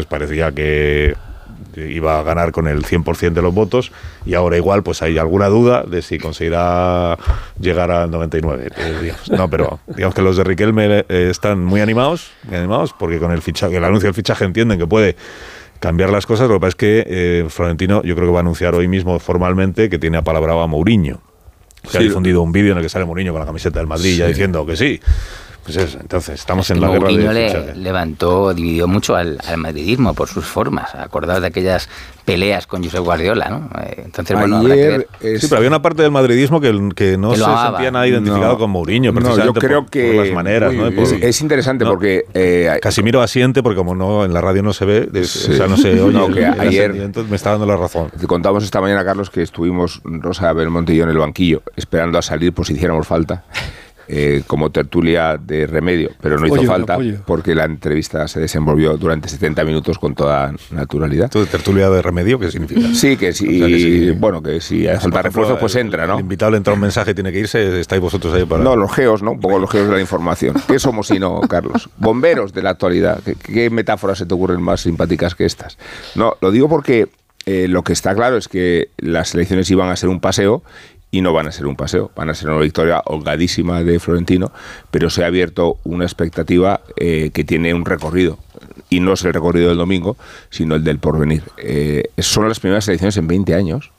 parecía que iba a ganar con el 100% de los votos, y ahora igual pues hay alguna duda de si conseguirá llegar al 99%. Digamos. No, pero digamos que los de Riquelme están muy animados, porque con el anuncio del fichaje entienden que puede cambiar las cosas. Lo que pasa es que Florentino, yo creo que va a anunciar hoy mismo formalmente que tiene apalabrado a Mourinho. Se ha difundido un vídeo en el que sale Mourinho con la camiseta del Madrid ya diciendo que sí. Pues eso, entonces estamos en la guerra de Mourinho dividió mucho al madridismo por sus formas. Acordaos de aquellas peleas con Josep Guardiola, ¿no? Entonces, bueno, habrá que ver. Sí, pero había una parte del madridismo que no se sentía nada identificado con Mourinho, precisamente yo creo que por las maneras, ¿no? Es interesante porque Casimiro asiente, porque como no en la radio no se ve, o sea, no se oye. Que ayer entonces me está dando la razón. Te contamos esta mañana, Carlos, que estuvimos Rosa Belmonte y yo en el banquillo esperando a salir por si hiciéramos falta. Como tertulia de remedio, pero no hizo falta porque la entrevista se desenvolvió durante 70 minutos con toda naturalidad. ¿Entonces tertulia de remedio qué significa? Sí, que sí, o sea, que sí. Bueno, que si hace falta refuerzos, pues entra, ¿no? El invitado le entra un mensaje y tiene que irse, estáis vosotros ahí para... No, los geos, ¿no? Un poco los geos de la información. ¿Qué somos si no, Carlos? Bomberos de la actualidad. ¿Qué metáforas se te ocurren más simpáticas que estas? No, lo digo porque lo que está claro es que las elecciones iban a ser un paseo. Y no van a ser un paseo, van a ser una victoria holgadísima de Florentino, pero se ha abierto una expectativa que tiene un recorrido. Y no es el recorrido del domingo, sino el del porvenir. Son las primeras elecciones en 20 años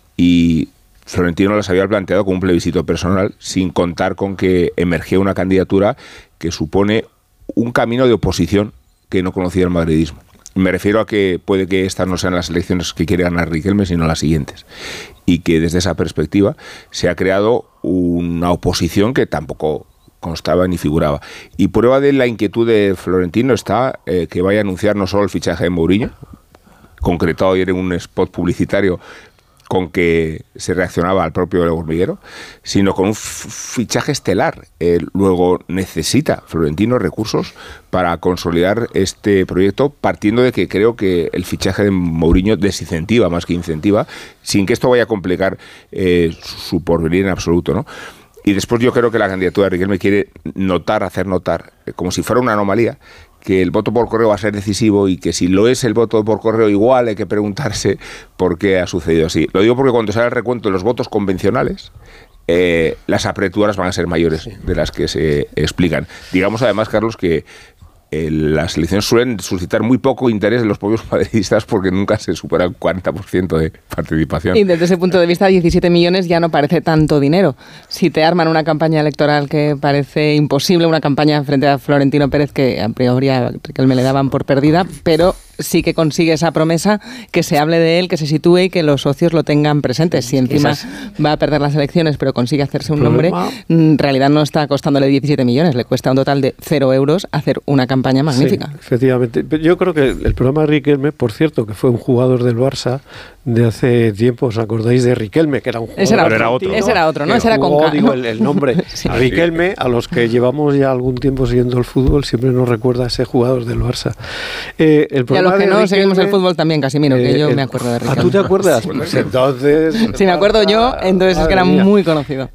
y Florentino las había planteado como un plebiscito personal, sin contar con que emergía una candidatura que supone un camino de oposición que no conocía el madridismo. Me refiero a que puede que estas no sean las elecciones que quiere ganar Riquelme, sino las siguientes. Y que desde esa perspectiva se ha creado una oposición que tampoco constaba ni figuraba. Y prueba de la inquietud de Florentino está que vaya a anunciar no solo el fichaje de Mourinho, concretado ayer en un spot publicitario con que se reaccionaba al propio El Hormiguero, sino con un fichaje estelar. Luego necesita Florentino recursos para consolidar este proyecto, partiendo de que creo que el fichaje de Mourinho desincentiva más que incentiva, sin que esto vaya a complicar su porvenir en absoluto, ¿no? Y después yo creo que la candidatura de Riquelme quiere hacer notar, como si fuera una anomalía, que el voto por correo va a ser decisivo y que si lo es el voto por correo igual hay que preguntarse por qué ha sucedido así. Lo digo porque cuando sale el recuento de los votos convencionales, las apreturas van a ser mayores de las que se explican. Digamos además, Carlos, que las elecciones suelen suscitar muy poco interés de los propios madridistas porque nunca se supera el 40% de participación. Y desde ese punto de vista, 17 millones ya no parece tanto dinero. Si te arman una campaña electoral que parece imposible, una campaña frente a Florentino Pérez que a priori a Riquelme le daban por perdida, pero sí que consigue esa promesa, que se hable de él, que se sitúe y que los socios lo tengan presente. Si encima va a perder las elecciones, pero consigue hacerse un nombre, en realidad no está costándole 17 millones, le cuesta un total de 0 euros hacer una campaña magnífica. Sí, efectivamente. Yo creo que el problema de Riquelme, por cierto, que fue un jugador del Barça de hace tiempo, ¿os acordáis de Riquelme? Que era un jugador. Ese era otro, ¿no? Ese era con K. Digo, el nombre. Sí. A Riquelme, a los que llevamos ya algún tiempo siguiendo el fútbol, siempre nos recuerda a ese jugador del Barça. El problema y a los que no seguimos el fútbol también, Casimiro, que yo me acuerdo de Riquelme. ¿Tú te acuerdas? Pues entonces... Si me acuerdo yo, entonces es que era muy conocido.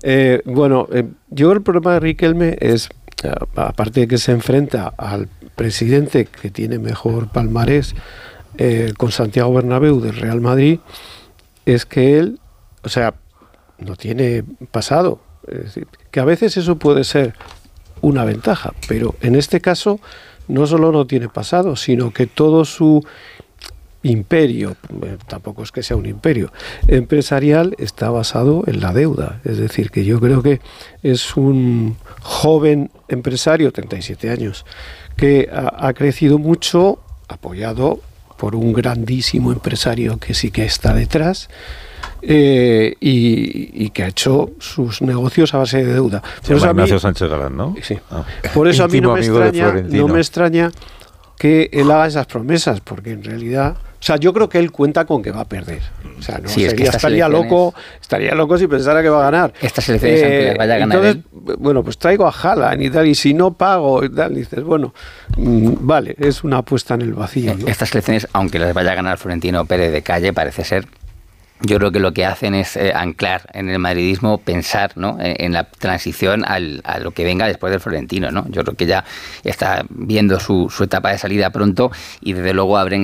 Yo el problema de Riquelme es, aparte de que se enfrenta al presidente que tiene mejor palmarés con Santiago Bernabéu del Real Madrid, es que él, no tiene pasado. Es decir, que a veces eso puede ser una ventaja, pero en este caso no solo no tiene pasado, sino que todo su imperio, tampoco es que sea un imperio empresarial, está basado en la deuda. Es decir, que yo creo que es un joven empresario, 37 años, que ha crecido mucho, apoyado por un grandísimo empresario que sí que está detrás, y que ha hecho sus negocios a base de deuda. Por eso Ignacio Sánchez Galán, ¿no? Sí. Por eso a mí no me extraña que él haga esas promesas, porque en realidad... yo creo que él cuenta con que va a perder. Estaría loco si pensara que va a ganar. Estas elecciones, aunque las vaya a ganar entonces, pues traigo a Haaland y tal, y si no pago y tal, dices, vale, es una apuesta en el vacío, ¿no? Estas elecciones, aunque las vaya a ganar Florentino Pérez de calle, parece ser... Yo creo que lo que hacen es anclar en el madridismo, pensar, ¿no?, en la transición a lo que venga después del Florentino, ¿no? Yo creo que ya está viendo su etapa de salida pronto y desde luego abren